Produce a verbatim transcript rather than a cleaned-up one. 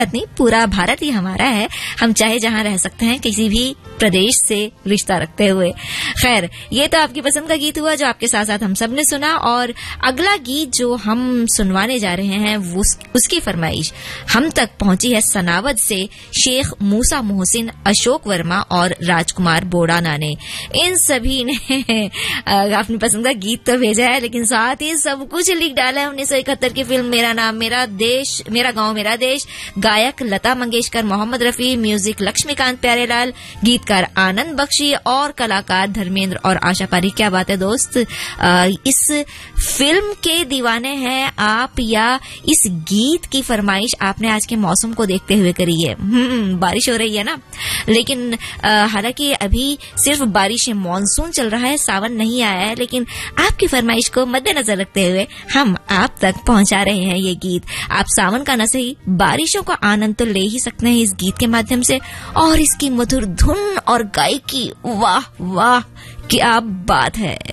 नहीं, पूरा भारत ही हमारा है, हम चाहे जहां रह सकते हैं, किसी भी प्रदेश से रिश्ता रखते हुए। खैर, ये तो आपकी पसंद का गीत हुआ जो आपके साथ साथ हम सब ने सुना। और अगला गीत जो हम सुनवाने जा रहे हैं वो उसकी फरमाइश हम तक पहुंची है सनावद से शेख मूसा मोहसिन, अशोक वर्मा और राजकुमार बोड़ाना ने। इन सभी ने अपनी पसंद का गीत तो भेजा है, लेकिन साथ ही सब कुछ लिख डाला है उन्नीस सौ इकहत्तर की फिल्म मेरा नाम मेरा देश, मेरा गांव मेरा देश। गायक लता मंगेशकर, मोहम्मद रफी, म्यूजिक लक्ष्मीकांत प्यारेलाल, गीतकार आनंद बख्शी और कलाकार धर्मेंद्र और आशा पारीख। क्या बात है दोस्त, आ, इस फिल्म के दीवाने हैं आप या इस गीत की फरमाइश आपने आज के मौसम को देखते हुए करी है? हम्म, बारिश हो रही है ना, लेकिन हालांकि अभी सिर्फ बारिश है, मानसून चल रहा है, सावन नहीं आया है, लेकिन आपकी फरमाइश को मद्देनजर रखते हुए हम आप तक पहुंचा रहे हैं ये गीत। आप सावन का न सही, बारिशों का आनंद तो ले ही सकते हैं इस गीत के माध्यम से, और इसकी मधुर धुन और गायकी, वाह वाह क्या बात है।